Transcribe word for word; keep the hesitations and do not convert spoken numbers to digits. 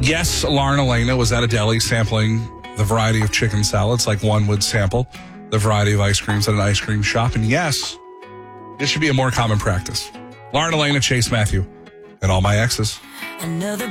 Yes, Lauren Elena was at a deli sampling the variety of chicken salads like one would sample the variety of ice creams at an ice cream shop. And yes, this should be a more common practice. Lauren Elena, Chase Matthew, and all my exes. Another